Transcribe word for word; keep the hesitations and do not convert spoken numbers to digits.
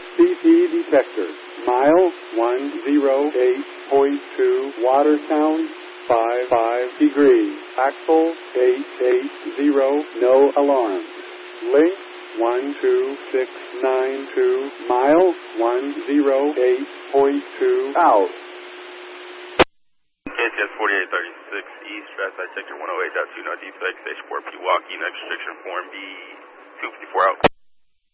C P detector. Mile one oh eight point two. Water sound five five degrees. Axle eight eight zero. No alarm. Link one two six nine two. Mile one oh eight point two. Out. K C S forty-eight thirty-six East, Strathside Sector one oh eight point two, Northeast Lake Station four P, walking, next restriction form B two fifty-four out.